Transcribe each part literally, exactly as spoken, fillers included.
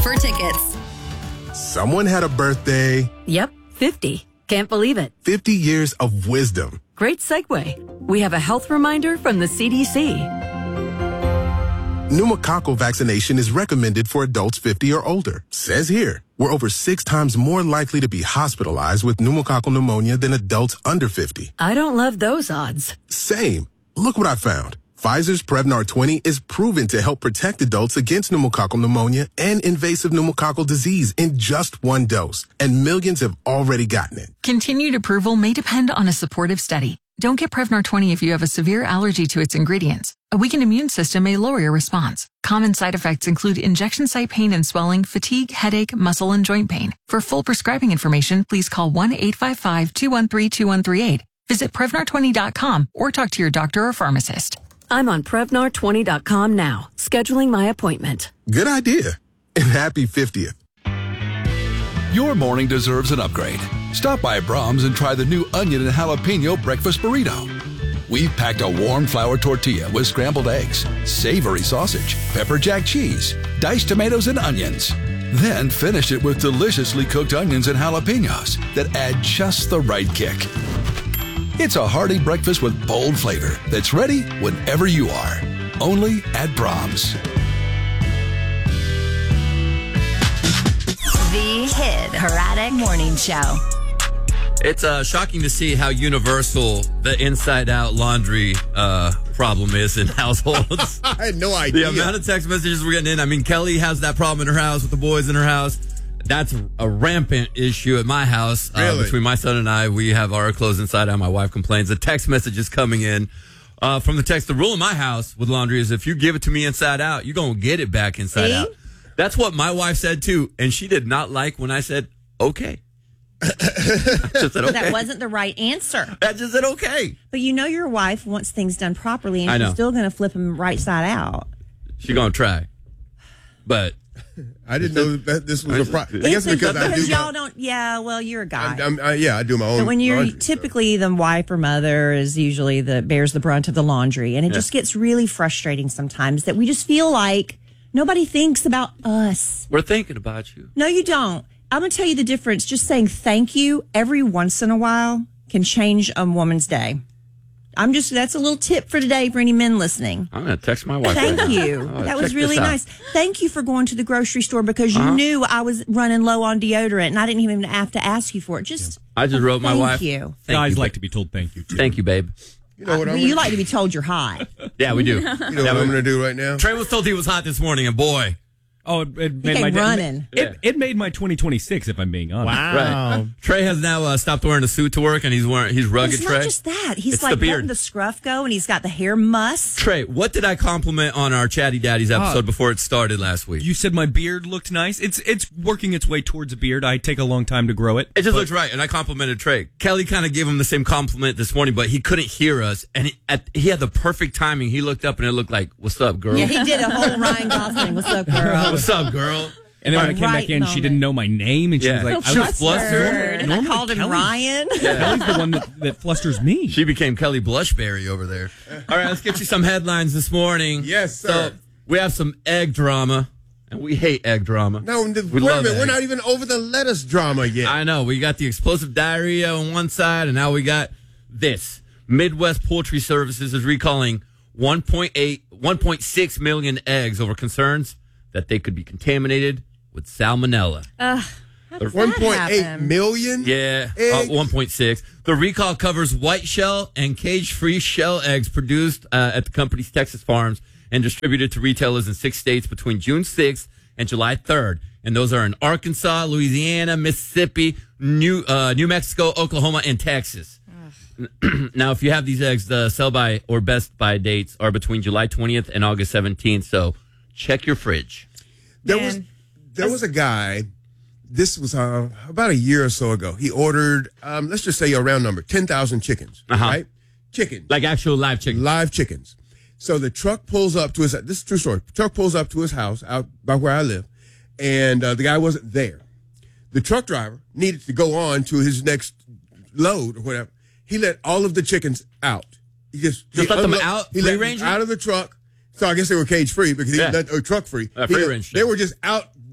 for tickets. Someone had a birthday. Yep, fifty. Can't believe it. fifty years of wisdom. Great segue. We have a health reminder from the C D C. Pneumococcal vaccination is recommended for adults fifty or older. Says here, we're over six times more likely to be hospitalized with pneumococcal pneumonia than adults under fifty. I don't love those odds. Same. Look what I found. Pfizer's Prevnar twenty is proven to help protect adults against pneumococcal pneumonia and invasive pneumococcal disease in just one dose. And millions have already gotten it. Continued approval may depend on a supportive study. Don't get Prevnar twenty if you have a severe allergy to its ingredients. A weakened immune system may lower your response. Common side effects include injection site pain and swelling, fatigue, headache, muscle, and joint pain. For full prescribing information, please call one eight five five, two one three, two one three eight. Visit Prevnar twenty dot com or talk to your doctor or pharmacist. I'm on Prevnar twenty dot com now, scheduling my appointment. Good idea. And happy fiftieth. Your morning deserves an upgrade. Stop by Brahms and try the new onion and jalapeno breakfast burrito. We've packed a warm flour tortilla with scrambled eggs, savory sausage, pepper jack cheese, diced tomatoes and onions. Then finish it with deliciously cooked onions and jalapenos that add just the right kick. It's a hearty breakfast with bold flavor that's ready whenever you are. Only at Brahms. The Hit Herodic Morning Show. It's uh, shocking to see how universal the inside-out laundry uh, problem is in households. I had no idea. The amount of text messages we're getting in. I mean, Kelly has that problem in her house with the boys in her house. That's a rampant issue at my house. Really? Uh, between my son and I, we have our clothes inside out. My wife complains. The text message is coming in uh, from the text. The rule in my house with laundry is if you give it to me inside out, you're going to get it back inside See? out. That's what my wife said, too. And she did not like when I said, okay. Just said, okay. That wasn't the right answer. I just said, okay. But you know your wife wants things done properly, and I know. she's still going to flip them right side out. She's going to try. But I didn't know that this was a problem. I guess It's because I do y'all my, don't. Yeah, well, you're a guy. I'm, I'm, I, yeah, I do my own. But when you're laundry, so. typically the wife or mother is usually the bears the brunt of the laundry, and it Yeah. just gets really frustrating sometimes that we just feel like nobody thinks about us. we're thinking about you. No, you don't. I'm going to tell you the difference. Just saying thank you every once in a while can change a woman's day. I'm just, that's a little tip for today for any men listening. I'm going to text my wife. Thank right now. you. Oh, that check was really this out. nice. Thank you for going to the grocery store because you Uh-huh. knew I was running low on deodorant and I didn't even have to ask you for it. Just I just wrote my thank wife. you. Thank Guys you, like babe. to be told thank you, too. Thank you, babe. You know what I'm Well, you gonna, like to be told you're hot. Yeah, we do. you know Yeah, what we- I'm going to do right now? Trey was told he was hot this morning, and boy. Oh, it, it made came my running. It, it, it made my twenty twenty-six, if I'm being honest. Right. Trey has now uh, stopped wearing a suit to work, and he's wearing he's rugged. It's Trey. not just that. He's It's like the beard. letting the scruff go and he's got the hair muss. Trey, what did I compliment on our Chatty Daddies episode Uh, before it started last week? You said my beard looked nice. It's it's working its way towards a beard. I take a long time to grow it. It just but- looks right, and I complimented Trey. Kelly kind of gave him the same compliment this morning, but he couldn't hear us, and he, at, he had the perfect timing. He looked up, and it looked like, "What's up, girl? Yeah, he did a whole Ryan Gosling. What's up, girl? What's up, girl?" And then when I came Right back in, she moment. didn't know my name, and she Yeah. was like, She was Flustered. flustered. I called him Kelly- Ryan. Kelly's the one that, that flusters me. She became Kelly Blushberry over there. All right, let's get you some headlines this morning. Yes, sir. So we have some egg drama, and we hate egg drama. No, the, We wait a love minute. We're eggs. not even over the lettuce drama yet. I know. We got the explosive diarrhea on one side, and now we got this. Midwest Poultry Services is recalling one point eight, one point six million eggs over concerns that they could be contaminated with salmonella. one point eight happen? million? Yeah, uh, Eggs? one point six. The recall covers white shell and cage-free shell eggs produced uh, at the company's Texas farms and distributed to retailers in six states between June sixth and July third. And those are in Arkansas, Louisiana, Mississippi, New uh, New Mexico, Oklahoma, and Texas. Now, if you have these eggs, the sell-by or best-by dates are between July twentieth and August seventeenth, so check your fridge. There Man. was there was a guy, this was uh, about a year or so ago. He ordered, um, let's just say a round number, ten thousand chickens, Uh-huh. right? Chickens. Like actual live chicken. Live chickens. So the truck pulls up to his, this is a true story. Truck pulls up to his house out by where I live, and uh, the guy wasn't there. The truck driver needed to go on to his next load or whatever. He let all of the chickens out. He just, Just he let them unlo- out, He let free range them them? out of the truck. So I guess they were cage free because he Yeah. let or truck free. Uh, He free let- range They them. were just out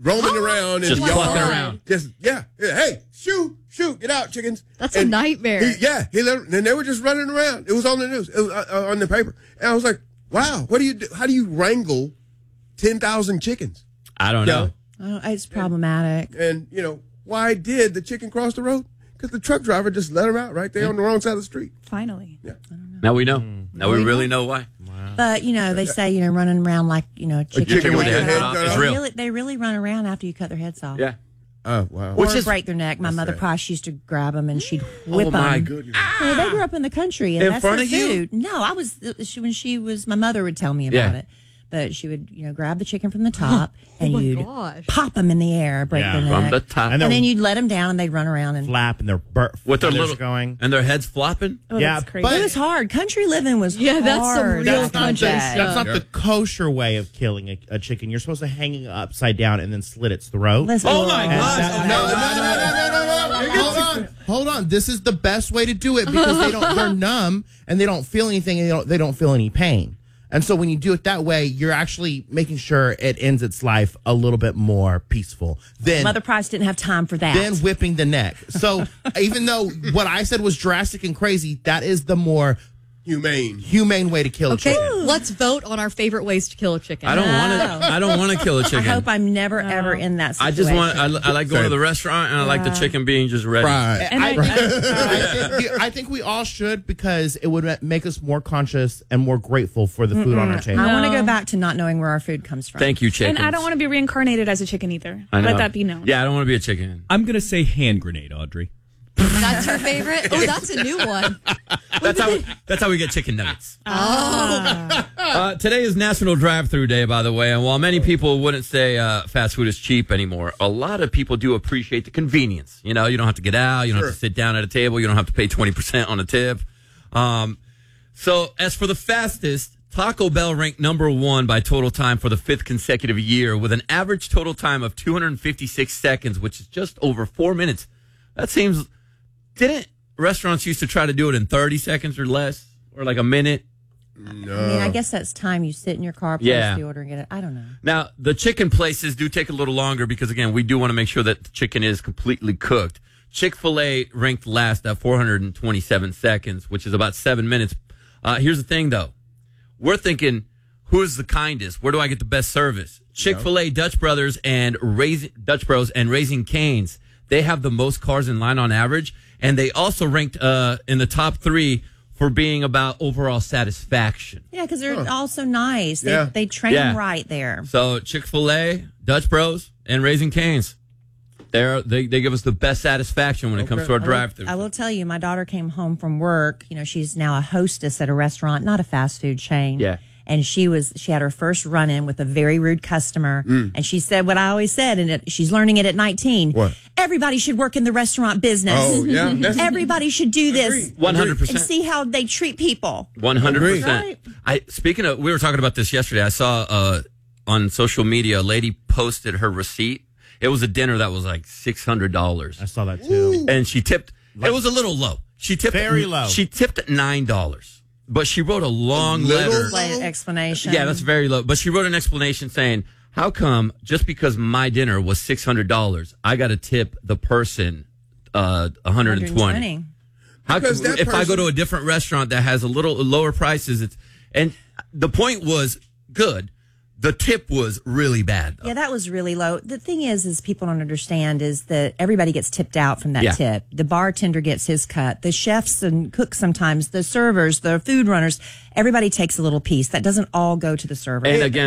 roaming around in Just the yard. clucking around. Just yeah, yeah, hey, shoot, shoot, get out, chickens. That's And a nightmare. he- yeah, he let, and they were just running around. It was on the news, it was uh, on the paper, and I was like, wow, what do you do? How do you wrangle ten thousand chickens? I don't know. Oh, it's problematic. And you know why did the chicken cross the road? Because the truck driver just let him out right there on the wrong side of the street. Finally. Yeah. Now we know. Now we really know why. But, you know, they say, you know, running around like, you know, a chicken, chicken with cut their head off. cut off. It's They real. Really, they really run around after you cut their heads off. Yeah. Oh wow. Or Which is- break their neck. My mother sad. probably used to grab them and she'd whip Oh them. my goodness. Well, they grew up in the country, and In that's front their of you? food. No, I was she, when she was. My mother would tell me about Yeah. it, but she would, you know, grab the chicken from the top and my you'd gosh. pop them in the air, break Yeah. their From neck, the top. And and they're- then you'd let them down, and they'd run around and. flap and their bur- With their feathers little going. and their heads flopping. Oh, Yeah, that's crazy. but- It was hard. Country living was Yeah, that's some hard. real That's not, country the, stuff. that's not the kosher way of killing a, a chicken. You're supposed to hang it upside down and then slit its throat. Listen, Oh my And gosh. that- no, no, no, no, no, no, no, no. Hold on, hold on. This is the best way to do it because they don't. They're numb and they don't feel anything and they don't. They don't feel any pain. And so when you do it that way, you're actually making sure it ends its life a little bit more peaceful than Mother Price didn't have time for that. than whipping the neck. So even though what I said was drastic and crazy, that is the more Humane. humane way to kill Okay, a chicken. let's vote on our favorite ways to kill a chicken. I don't want to. I don't want to kill a I chicken. hope I'm never ever in that I situation. just want. I, I like going to the restaurant and I like the chicken being just ready. Fried. And I, I, I, think, I think we all should because it would make us more conscious and more grateful for the food on our table. I want to go back to not knowing where our food comes from. Thank you, chicken. And I don't want to be reincarnated as a chicken either. I know. Let that be known. Yeah, I don't want to be a chicken. I'm going to say hand grenade, Audrey. that's your favorite? Oh, that's a new one. That's how. We, that's how we get chicken nuggets. Oh. Uh, today is National Drive-Thru Day, by the way, and while many people wouldn't say uh, fast food is cheap anymore, a lot of people do appreciate the convenience. You know, you don't have to get out, you don't have to sit down at a table, you don't have to pay twenty percent on a tip. Um, so, as for the fastest, Taco Bell ranked number one by total time for the fifth consecutive year, with an average total time of two hundred fifty-six seconds, which is just over four minutes. That seems. Didn't restaurants used to try to do it in thirty seconds or less, or like a minute? No. I mean, I guess that's time you sit in your car, place Yeah. the order, and get it. I don't know. Now, the chicken places do take a little longer because, again, we do want to make sure that the chicken is completely cooked. Chick-fil-A ranked last at four hundred twenty-seven seconds, which is about seven minutes. Uh, here's the thing, though. We're thinking, who is the kindest? Where do I get the best service? Chick-fil-A, Dutch Brothers, and Raising, Dutch Bros, and Raising Cane's. They have the most cars in line on average, and they also ranked uh, in the top three for being about overall satisfaction. Yeah, because they're all so nice. They, Yeah. they train Yeah. them right there. So Chick-fil-A, Dutch Bros, and Raising Cane's, they're, they they give us the best satisfaction when it comes to our drive-thru. I will tell you, my daughter came home from work. You know, she's now a hostess at a restaurant, not a fast food chain. Yeah. And she was she had her first run in with a very rude customer, and she said what I always said, and it, she's learning it at nineteen. What? Everybody should work in the restaurant business. Oh, yeah. That's- Everybody should do this one hundred and percent. see how they treat people. one hundred percent. Right. I speaking of, we were talking about this yesterday. I saw uh, on social media, a lady posted her receipt. It was a dinner that was like six hundred dollars, I saw that too. and she tipped. It was a little low. She tipped Very low. She tipped at nine dollars, but she wrote a long little letter. Like explanation. Yeah, that's very low. But she wrote an explanation saying, "How come just because my dinner was six hundred dollars, I got to tip the person uh, one hundred twenty? one hundred twenty. How Because come, that if I go person- to a different restaurant that has a little lower prices, it's and the point was good. The tip was really bad. Though. Yeah, that was really low. The thing is, is people don't understand is that everybody gets tipped out from that Yeah. tip. The bartender gets his cut. The chefs and cooks sometimes, the servers, the food runners, everybody takes a little piece. That doesn't all go to the server. And again,